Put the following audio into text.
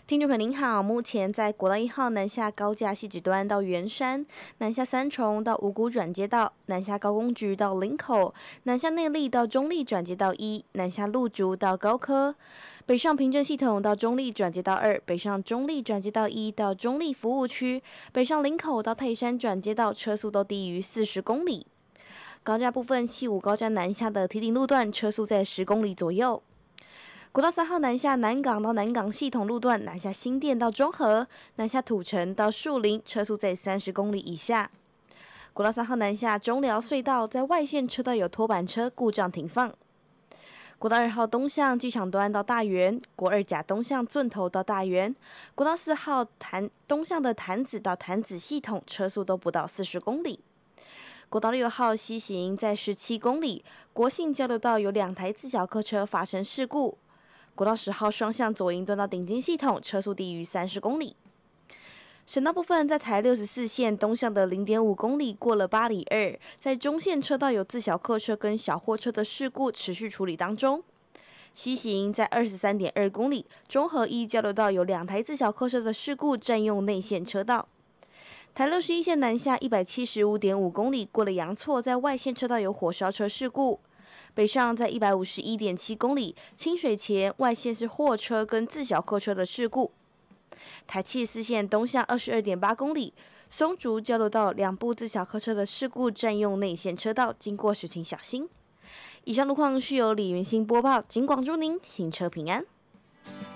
听众朋友您好，目前在国道1号南下高架汐止端到圆山，南下三重到五股转接道，南下高工局到林口，南下内坜到中坜转接道1，南下路竹到高科，北上平镇系统到中坜转接道2，北上中坜转接道1到中坜服务区，北上林口到泰山转接道车速都低于40公里。高架部分，西武高架南下的堤顶路段车速在10公里左右。国道3号南下南港到南港系统路段，南下新店到中和，南下土城到树林，车速在30公里以下。国道3号南下中寮隧道，在外线车道有拖板车故障停放。国道2号东向机场端到大园，国2甲东向圳头到大园，国道4号东向的潭子到潭子系统，车速都不到40公里。国道6号西行在17公里，国信交流道有2台自小客车发生事故。国道10号双向左营端到顶金系统，车速低于30公里。省道部分，在台64线东向的0.5公里过了8里2，在中线车道有自小客车跟小货车的事故持续处理当中。西行在23.2公里，中和一交流道有2台自小客车的事故占用内线车道。台61线南下175.5公里过了阳错，在外线车道有火烧车事故。北上在151.7公里，清水前外线是货车跟自小客车的事故。台74线东向22.8公里，松竹交流道2部自小客车的事故占用内线车道，经过时请小心。以上路况是由李云欣播报，警广祝您行车平安。